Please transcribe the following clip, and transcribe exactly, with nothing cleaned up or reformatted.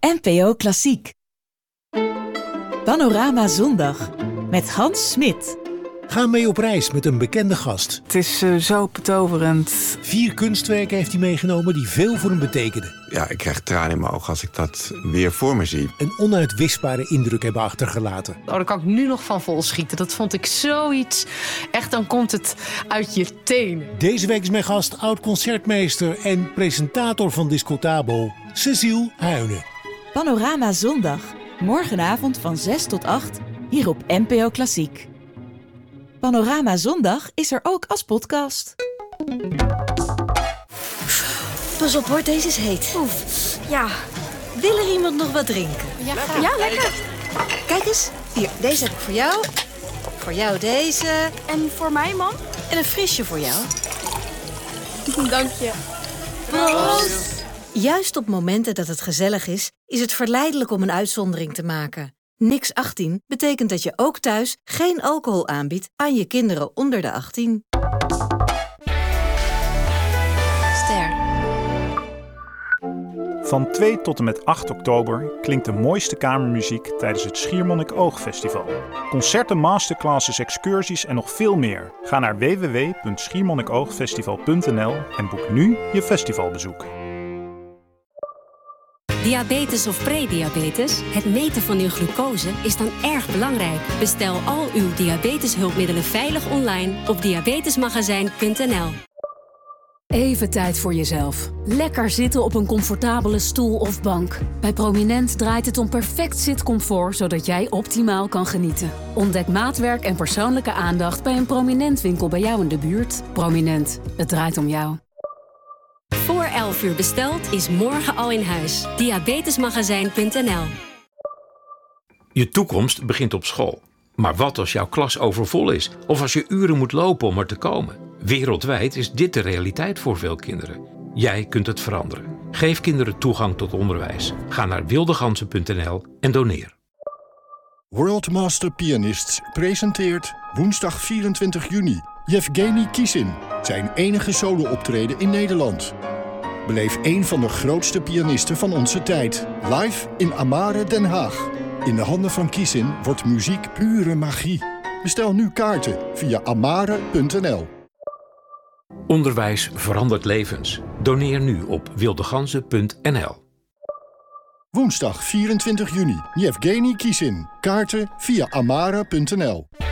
N P O Klassiek. Panorama Zondag met Hans Smit. Ga mee op reis met een bekende gast. Het is uh, zo betoverend. Vier kunstwerken heeft hij meegenomen die veel voor hem betekenen. Ja, ik krijg tranen in mijn ogen als ik dat weer voor me zie. Een onuitwisbare indruk hebben achtergelaten. Oh, daar kan ik nu nog van vol schieten. Dat vond ik zoiets. Echt, dan komt het uit je tenen. Deze week is mijn gast oud-concertmeester en presentator van Discotabo, Cecile Huyne. Panorama Zondag. Morgenavond van zes tot acht, hier op N P O Klassiek. Panorama Zondag is er ook als podcast. Pas op hoor, deze is heet. Oef, ja. Wil er iemand nog wat drinken? Ja, ja, lekker. Kijk eens, hier, deze heb ik voor jou. Voor jou deze. En voor mij, man? En een frisje voor jou. Dank je. Proost. Juist op momenten dat het gezellig is, is het verleidelijk om een uitzondering te maken. Niks achttien betekent dat je ook thuis geen alcohol aanbiedt aan je kinderen onder de achttien. Ster. Van twee tot en met acht oktober klinkt de mooiste kamermuziek tijdens het Schiermonnikoog-festival. Concerten, masterclasses, excursies en nog veel meer. Ga naar w w w punt schiermonnikoogfestival punt n l en boek nu je festivalbezoek. Diabetes of prediabetes? Het meten van uw glucose is dan erg belangrijk. Bestel al uw diabeteshulpmiddelen veilig online op diabetesmagazijn punt n l. Even tijd voor jezelf. Lekker zitten op een comfortabele stoel of bank. Bij Prominent draait het om perfect zitcomfort, zodat jij optimaal kan genieten. Ontdek maatwerk en persoonlijke aandacht bij een Prominent winkel bij jou in de buurt. Prominent, het draait om jou. Voor elf uur besteld is morgen al in huis. diabetesmagazijn punt n l. Je toekomst begint op school. Maar wat als jouw klas overvol is? Of als je uren moet lopen om er te komen? Wereldwijd is dit de realiteit voor veel kinderen. Jij kunt het veranderen. Geef kinderen toegang tot onderwijs. Ga naar wildegansen punt n l en doneer. World Master Pianists presenteert woensdag vierentwintig juni Yevgeny Kissin, zijn enige solo-optreden in Nederland. Beleef een van de grootste pianisten van onze tijd, live in Amare, Den Haag. In de handen van Kissin wordt muziek pure magie. Bestel nu kaarten via amare punt n l. Onderwijs verandert levens. Doneer nu op wildegansen punt n l. Woensdag vierentwintig juni, Yevgeny Kissin. Kaarten via amare punt n l.